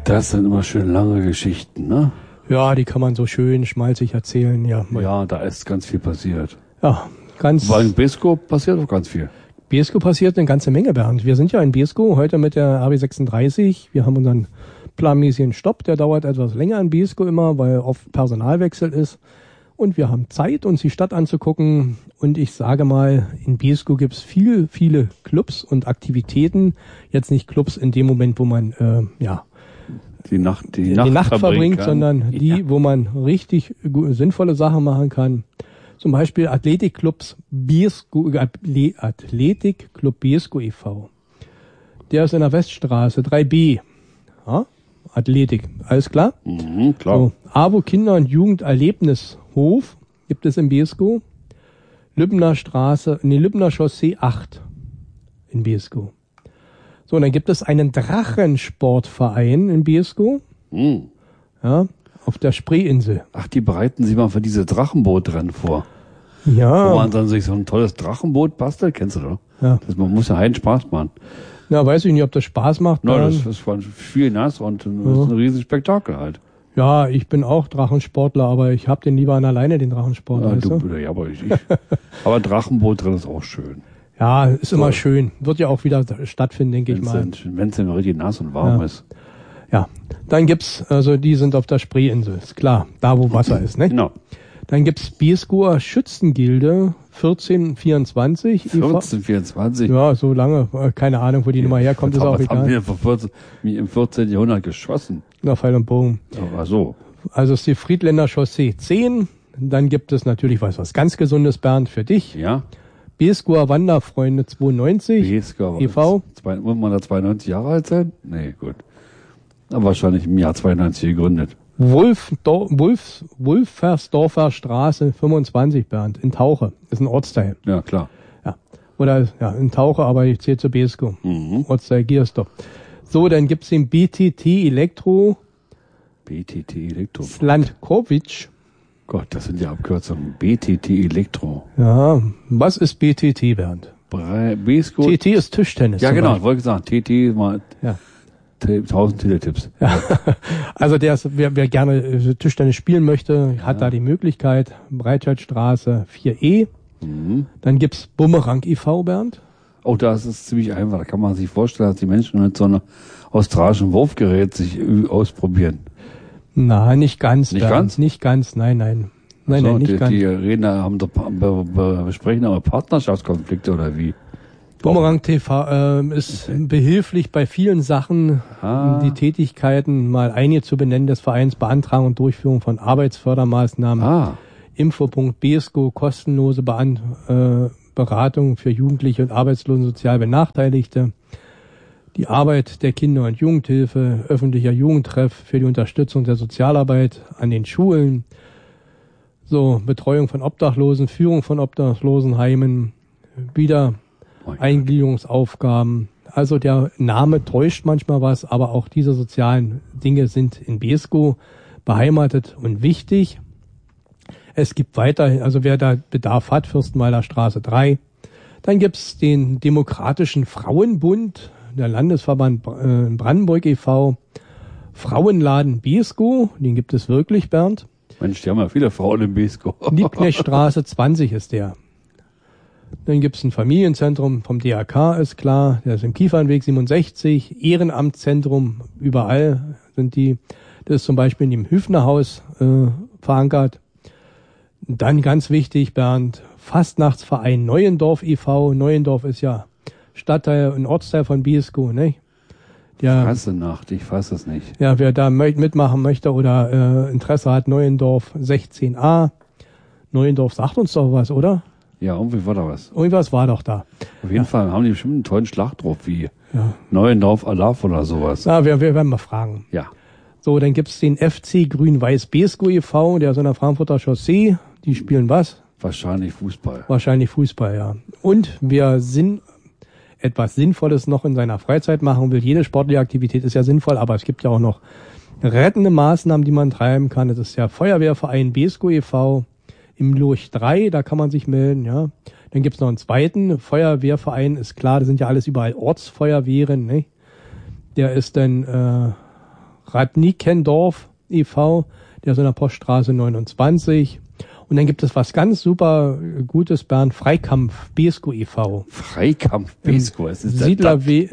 Das sind immer schön lange Geschichten, ne? Ja, die kann man so schön schmalzig erzählen, ja. Ja, da ist ganz viel passiert. Ja, ganz. Weil in Beeskow passiert auch ganz viel. Beeskow passiert eine ganze Menge, Bernd. Wir sind ja in Beeskow heute mit der RB36. Wir haben unseren planmäßigen Stopp, der dauert etwas länger in Beeskow immer, weil oft Personalwechsel ist. Und wir haben Zeit, uns die Stadt anzugucken. Und ich sage mal, in Beeskow gibt's viele Clubs und Aktivitäten. Jetzt nicht Clubs in dem Moment, wo man die Nacht verbringt, kann. sondern die, wo man richtig sinnvolle Sachen machen kann. Zum Beispiel Athletikclub Beeskow e.V. Der ist in der Weststraße 3b. Ja? Athletik, alles klar? Mhm, klar. So, AWO Kinder- und Jugenderlebnishof gibt es in Beeskow. Lübner Chaussee 8 in Beeskow. So, und dann gibt es einen Drachensportverein in Beeskow. Mhm. Ja, auf der Spreeinsel. Ach, die bereiten sich mal für diese Drachenbootrennen vor. Ja. Wo man dann sich so ein tolles Drachenboot bastelt, kennst du doch? Ja. Man muss ja einen Spaß machen. Ja, weiß ich nicht, ob das Spaß macht. Das war viel nass und das ist ein riesiges Spektakel halt. Ja, ich bin auch Drachensportler, aber ich hab den lieber an alleine, den Drachensport. Ja, weißt du? ja, aber ich. Aber Drachenboot drin ist auch schön. Ja, ist immer schön. Wird ja auch wieder stattfinden, denke ich mal. Wenn es dann richtig nass und warm ist. Ja, dann gibt's, also die sind auf der Spreeinsel, ist klar, da wo Wasser ist, ne? Genau. Dann gibt's Beeskower Schützengilde 1424. 1424? Ja, so lange, keine Ahnung, wo die Nummer herkommt, ist auch egal. Haben wir im 14. Jahrhundert geschossen. Na, Pfeil und Bogen. Aber so. Also ist die Friedländer Chaussee 10. Dann gibt es natürlich was ganz Gesundes, Bernd, für dich. Ja. Beeskower Wanderfreunde 92 Beeskower e.V. Muss man da 92 Jahre alt sein? Nee, gut. Aber wahrscheinlich im Jahr 92 gegründet. Wulfersdorfer Straße 25, Bernd, in Tauche. Ist ein Ortsteil. Ja, klar. Ja. Oder, ja, in Tauche, aber ich zähle zu Beeskow. Ortsteil Giersdorf. So, dann gibt's den BTT Elektro. Slandkowitsch. Gott, das sind ja Abkürzungen. BTT Elektro. Ja, was ist BTT, Bernd? Beeskow. TT ist Tischtennis. Ja, genau, wollte ich sagen. TT mal. Ja. 1000 Teletipps. Ja. Also wer gerne Tischtennis spielen möchte, hat da die Möglichkeit. Breitscheidstraße 4E. Dann gibt's Bumerang e.V., Bernd. Oh, das ist ziemlich einfach. Da kann man sich vorstellen, dass die Menschen mit so einem australischen Wurfgerät sich ausprobieren. Na, nicht ganz. Nicht Bernd. ganz? Nicht ganz, nein. Nein, nicht ganz. Die Redner haben besprechen aber Partnerschaftskonflikte oder wie? Bumerang TV ist behilflich bei vielen Sachen, die Tätigkeiten mal einige zu benennen des Vereins, Beantragung und Durchführung von Arbeitsfördermaßnahmen, Info.Beeskow, kostenlose Beratung für Jugendliche und Arbeitslosen sozial Benachteiligte, die Arbeit der Kinder- und Jugendhilfe, öffentlicher Jugendtreff für die Unterstützung der Sozialarbeit an den Schulen, so Betreuung von Obdachlosen, Führung von Obdachlosenheimen, wieder Eingliederungsaufgaben. Also der Name täuscht manchmal was, aber auch diese sozialen Dinge sind in Beeskow beheimatet und wichtig. Es gibt weiter, also wer da Bedarf hat, Fürstenwalder Straße 3. Dann gibt's den Demokratischen Frauenbund, der Landesverband Brandenburg e.V., Frauenladen Beeskow, den gibt es wirklich, Bernd. Mensch, die haben ja viele Frauen in Beeskow. Liebknechtstraße 20 ist der. Dann gibt's ein Familienzentrum vom DRK, ist klar. Der ist im Kiefernweg 67. Ehrenamtszentrum, überall sind die. Das ist zum Beispiel in dem Hüfnerhaus verankert. Dann ganz wichtig, Bernd, Fastnachtsverein Neuendorf e.V. Neuendorf ist ja Stadtteil und Ortsteil von Beeskow, ne? Ich fasse es nicht. Ja, wer da mitmachen möchte oder Interesse hat, Neuendorf 16a. Neuendorf sagt uns doch was, oder? Ja, irgendwie war da was. Irgendwas war doch da. Auf jeden Fall haben die bestimmt einen tollen Schlachtruf wie Neuendorf Alaf oder sowas. Na, wir werden mal fragen. Ja. So, dann gibt's den FC Grün-Weiß Beeskow e.V., der ist an der Frankfurter Chaussee. Die spielen was? Wahrscheinlich Fußball. Wahrscheinlich Fußball, ja. Und wer etwas Sinnvolles noch in seiner Freizeit machen will, jede sportliche Aktivität ist ja sinnvoll, aber es gibt ja auch noch rettende Maßnahmen, die man treiben kann. Das ist der Feuerwehrverein Beeskow e.V. im Lurch 3, da kann man sich melden, ja. Dann gibt's noch einen zweiten Feuerwehrverein, ist klar, das sind ja alles überall Ortsfeuerwehren, ne? Der ist dann Radnikendorf e.V., der ist in der Poststraße 29. Und dann gibt es was ganz super Gutes, Bernd, Freikampf Beeskow e.V. Freikampf Beeskow, was ist Siedlerweg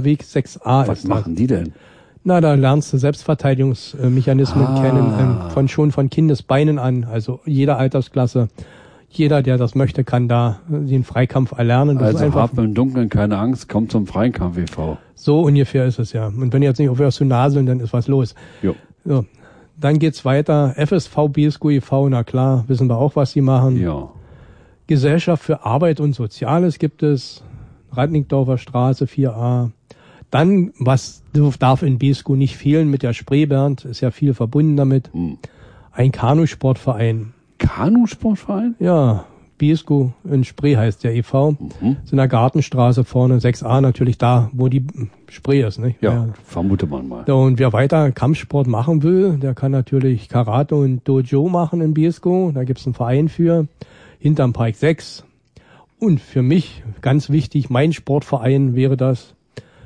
6a. Was machen die denn? Na, da lernst du Selbstverteidigungsmechanismen kennen, schon von Kindesbeinen an, also jeder Altersklasse. Jeder, der das möchte, kann da den Freikampf erlernen. Das also habt im Dunkeln keine Angst, kommt zum Freikampf e.V. So ungefähr ist es ja. Und wenn du jetzt nicht aufhörst zu naseln, dann ist was los. Jo. So. Dann geht's weiter. FSV Beeskow e.V., na klar, wissen wir auch, was sie machen. Ja. Gesellschaft für Arbeit und Soziales gibt es. Radnikdorfer Straße 4a. Dann, was darf in Beeskow nicht fehlen mit der Spree, Bernd, ist ja viel verbunden damit. Ein Kanusportverein. Kanusportverein? Ja, Beeskow in Spree heißt der e.V. Ist in der Gartenstraße vorne, 6a natürlich da, wo die Spree ist, nicht? Ja, vermute man mal. Und wer weiter Kampfsport machen will, der kann natürlich Karate und Dojo machen in Beeskow. Da gibt's einen Verein für, hinterm Park 6. Und für mich, ganz wichtig, mein Sportverein wäre das,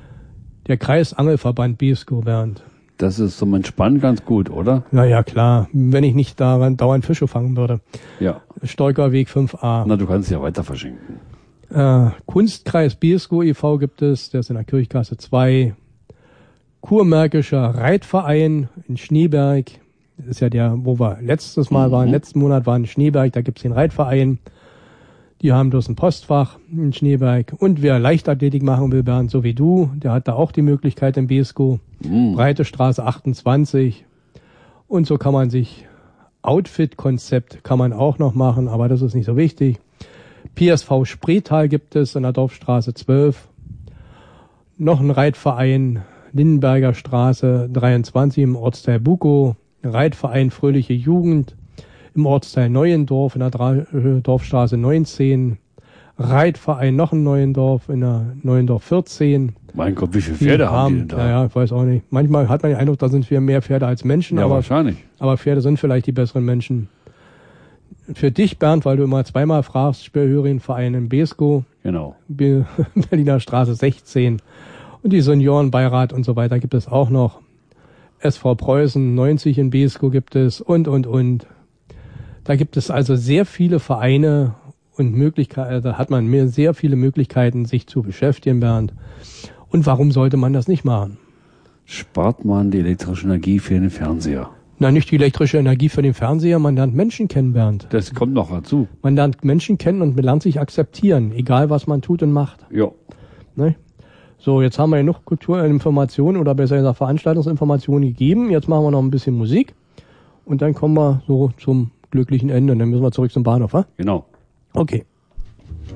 der Kreisangelverband Beeskow, Bernd. Das ist zum Entspannen ganz gut, oder? Ja, klar. Wenn ich nicht daran dauernd Fische fangen würde. Ja. Stolkerweg 5a. Na, du kannst ja weiter verschenken. Kunstkreis Beeskow e.V. gibt es, der ist in der Kirchgasse 2. Kurmärkischer Reitverein in Schneeberg. Das ist ja der, wo wir letztes Mal waren, letzten Monat waren in Schneeberg, da gibt's den Reitverein. Die haben bloß ein Postfach in Schneeberg. Und wer Leichtathletik machen will, Bernd, so wie du, der hat da auch die Möglichkeit in Beeskow. Breite Straße 28. Und so kann man sich Outfit-Konzept kann man auch noch machen, aber das ist nicht so wichtig. PSV Spreetal gibt es in der Dorfstraße 12. Noch ein Reitverein, Lindenberger Straße 23 im Ortsteil Bukow. Reitverein Fröhliche Jugend im Ortsteil Neuendorf in der Dorfstraße 19. Reitverein noch in Neuendorf in der Neuendorf 14. Mein Gott, wie viele Pferde haben die denn da? Ja, ich weiß auch nicht. Manchmal hat man den Eindruck, da sind wir mehr Pferde als Menschen. Ja, aber wahrscheinlich. Aber Pferde sind vielleicht die besseren Menschen. Für dich, Bernd, weil du immer zweimal fragst, Sperrhörienverein in Beeskow. Genau. Berliner Straße 16. Und die Seniorenbeirat und so weiter gibt es auch noch. SV Preußen 90 in Beeskow gibt es und. Da gibt es also sehr viele Vereine und Möglichkeiten, da hat man sehr viele Möglichkeiten, sich zu beschäftigen, Bernd. Und warum sollte man das nicht machen? Spart man die elektrische Energie für den Fernseher? Na, nicht die elektrische Energie für den Fernseher, man lernt Menschen kennen, Bernd. Das kommt noch dazu. Man lernt Menschen kennen und man lernt sich akzeptieren, egal was man tut und macht. Ja. Ne? So, jetzt haben wir ja noch Kulturinformationen oder besser gesagt Veranstaltungsinformationen gegeben. Jetzt machen wir noch ein bisschen Musik und dann kommen wir so zum glücklichen Ende. Und dann müssen wir zurück zum Bahnhof, wa? Genau. Okay.